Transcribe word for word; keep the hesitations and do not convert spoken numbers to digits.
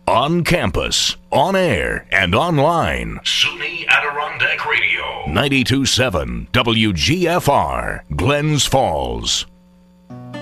On campus, on air, and online. SUNY Adirondack Radio. ninety-two point seven W G F R, Glens Falls.